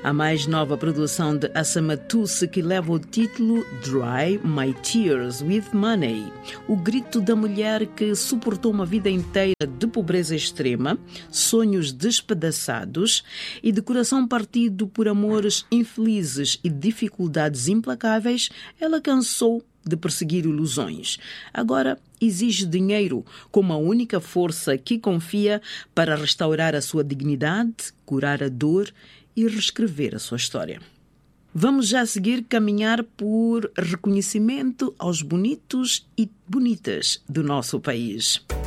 A mais nova produção de Asama Tusse, que leva o título Dry My Tears with Money. O grito da mulher que suportou uma vida inteira de pobreza extrema, sonhos despedaçados e de coração partido por amores infelizes e dificuldades implacáveis, ela cansou de perseguir ilusões. Agora exige dinheiro como a única força que confia para restaurar a sua dignidade, curar a dor e reescrever a sua história. Vamos já seguir caminhar por reconhecimento aos bonitos e bonitas do nosso país.